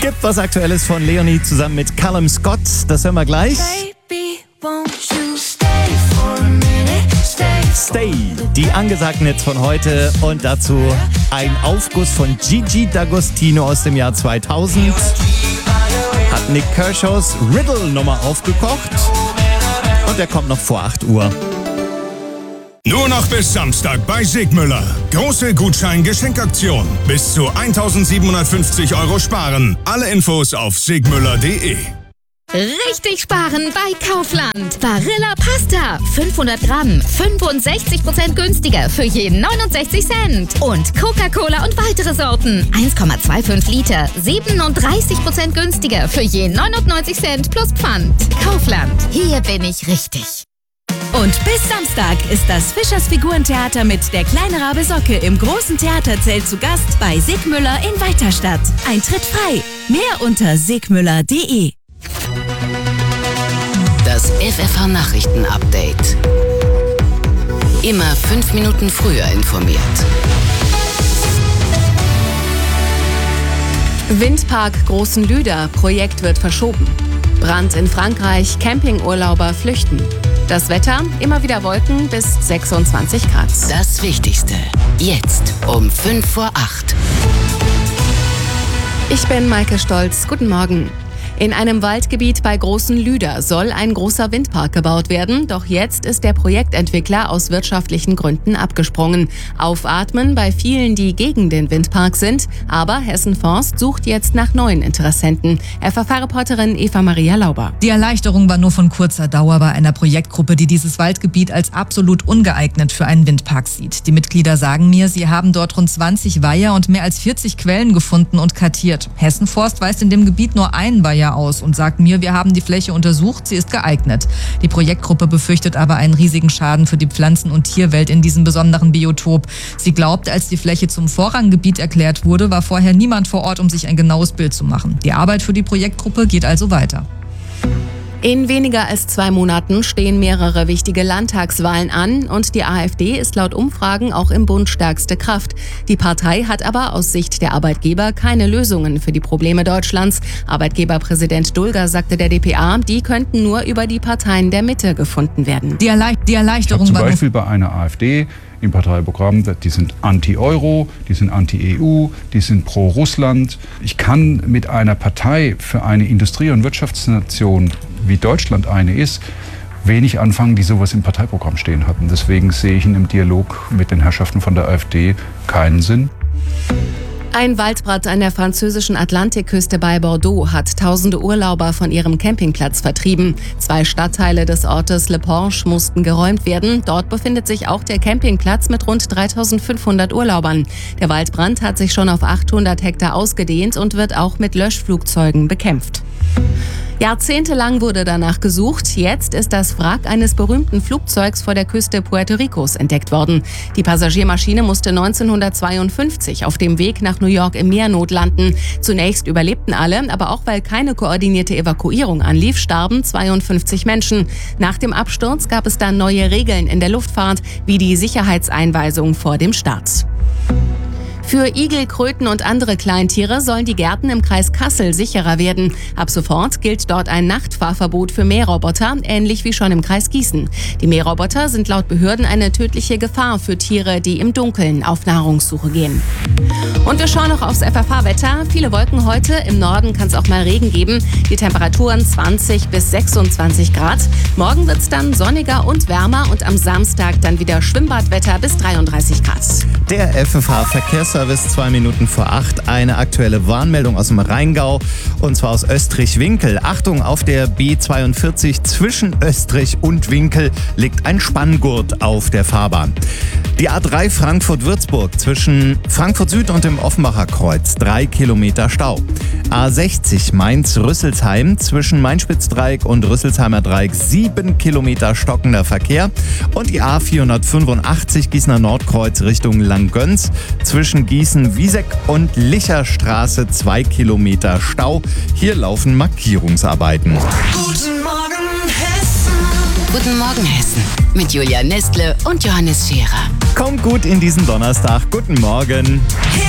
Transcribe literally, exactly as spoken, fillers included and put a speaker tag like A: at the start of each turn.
A: Gibt was Aktuelles von Leonie zusammen mit Callum Scott. Das hören wir gleich.
B: Baby, won't you stay for a minute? Stay.
A: Stay, die angesagten Hits von heute und dazu ein Aufguss von Gigi D'Agostino aus dem Jahr zweitausend. Hat Nick Kershaws Riddle nochmal aufgekocht und der kommt noch vor acht Uhr.
C: Nur noch bis Samstag bei Sigmüller. Große Gutschein-Geschenkaktion. Bis zu eintausendsiebenhundertfünfzig Euro sparen. Alle Infos auf sigmüller punkt de.
D: Richtig sparen bei Kaufland. Barilla Pasta. fünfhundert Gramm. fünfundsechzig Prozent günstiger für jeden neunundsechzig Cent. Und Coca-Cola und weitere Sorten. eins Komma fünfundzwanzig Liter. siebenunddreißig Prozent günstiger für jeden neunundneunzig Cent plus Pfand. Kaufland. Hier bin ich richtig.
E: Und bis Samstag ist das Fischers Figurentheater mit der kleine Rabe Socke im großen Theaterzelt zu Gast bei Sigmüller in Weiterstadt. Eintritt frei. Mehr unter sigmüller punkt de.
F: Das F F H-Nachrichten-Update. Immer fünf Minuten früher informiert.
G: Windpark Großen Lüder. Projekt wird verschoben. Brand in Frankreich. Campingurlauber flüchten. Das Wetter, immer wieder Wolken bis sechsundzwanzig Grad.
F: Das Wichtigste. Jetzt um fünf vor acht.
G: Ich bin Maike Stolz. Guten Morgen. In einem Waldgebiet bei Großen Lüder soll ein großer Windpark gebaut werden, doch jetzt ist der Projektentwickler aus wirtschaftlichen Gründen abgesprungen. Aufatmen bei vielen, die gegen den Windpark sind, aber Hessen Forst sucht jetzt nach neuen Interessenten. F F H-Reporterin Eva-Maria Lauber.
H: Die Erleichterung war nur von kurzer Dauer bei einer Projektgruppe, die dieses Waldgebiet als absolut ungeeignet für einen Windpark sieht. Die Mitglieder sagen mir, sie haben dort rund zwanzig Weiher und mehr als vierzig Quellen gefunden und kartiert. Hessen Forst weist in dem Gebiet nur einen Weiher aus und sagt mir, wir haben die Fläche untersucht, sie ist geeignet. Die Projektgruppe befürchtet aber einen riesigen Schaden für die Pflanzen- und Tierwelt in diesem besonderen Biotop. Sie glaubt, als die Fläche zum Vorranggebiet erklärt wurde, war vorher niemand vor Ort, um sich ein genaues Bild zu machen. Die Arbeit für die Projektgruppe geht also weiter.
G: In weniger als zwei Monaten stehen mehrere wichtige Landtagswahlen an und die AfD ist laut Umfragen auch im Bund stärkste Kraft. Die Partei hat aber aus Sicht der Arbeitgeber keine Lösungen für die Probleme Deutschlands. Arbeitgeberpräsident Dulger sagte der D P A, die könnten nur über die Parteien der Mitte gefunden werden.
H: Die, Erle- die Erleichterung
I: ich hab zum
H: war
I: Beispiel bei einer AfD im Parteiprogramm, die sind anti-Euro, die sind anti-E U, die sind pro-Russland. Ich kann mit einer Partei für eine Industrie- und Wirtschaftsnation, wie Deutschland eine ist, wenig anfangen, die sowas im Parteiprogramm stehen hatten. Deswegen sehe ich in dem Dialog mit den Herrschaften von der AfD keinen Sinn.
G: Ein Waldbrand an der französischen Atlantikküste bei Bordeaux hat tausende Urlauber von ihrem Campingplatz vertrieben. Zwei Stadtteile des Ortes Le Porche mussten geräumt werden. Dort befindet sich auch der Campingplatz mit rund dreitausendfünfhundert Urlaubern. Der Waldbrand hat sich schon auf achthundert Hektar ausgedehnt und wird auch mit Löschflugzeugen bekämpft. Jahrzehntelang wurde danach gesucht. Jetzt ist das Wrack eines berühmten Flugzeugs vor der Küste Puerto Ricos entdeckt worden. Die Passagiermaschine musste neunzehnhundertzweiundfünfzig auf dem Weg nach New York im Meernot landen. Zunächst überlebten alle, aber auch weil keine koordinierte Evakuierung anlief, starben zweiundfünfzig Menschen. Nach dem Absturz gab es dann neue Regeln in der Luftfahrt, wie die Sicherheitseinweisung vor dem Start. Für Igel, Kröten und andere Kleintiere sollen die Gärten im Kreis Kassel sicherer werden. Ab sofort gilt dort ein Nachtfahrverbot für Mähroboter, ähnlich wie schon im Kreis Gießen. Die Mähroboter sind laut Behörden eine tödliche Gefahr für Tiere, die im Dunkeln auf Nahrungssuche gehen. Und wir schauen noch aufs F F H-Wetter. Viele Wolken heute, im Norden kann es auch mal Regen geben. Die Temperaturen zwanzig bis sechsundzwanzig Grad. Morgen wird es dann sonniger und wärmer und am Samstag dann wieder Schwimmbadwetter bis dreiunddreißig Grad.
A: Der F F H-Verkehrsservice zwei Minuten vor acht. Eine aktuelle Warnmeldung aus dem Rheingau und zwar aus Österreich-Winkel. Achtung, auf der B zweiundvierzig zwischen Österreich und Winkel liegt ein Spanngurt auf der Fahrbahn. Die A drei Frankfurt-Würzburg zwischen Frankfurt Süd und dem Offenbacher Kreuz, drei Kilometer Stau. A sechzig Mainz-Rüsselsheim zwischen Main-Spitz-Dreieck und Rüsselsheimer Dreieck, sieben Kilometer stockender Verkehr. Und die A vierhundertfünfundachtzig Gießener Nordkreuz Richtung Langgöns zwischen Gießen-Wieseck und Licherstraße, zwei Kilometer Stau. Hier laufen Markierungsarbeiten.
B: Guten Morgen, Hessen.
F: Guten Morgen, Hessen. Mit Julia Nestle und Johannes Scherer.
A: Kommt gut in diesen Donnerstag. Guten Morgen.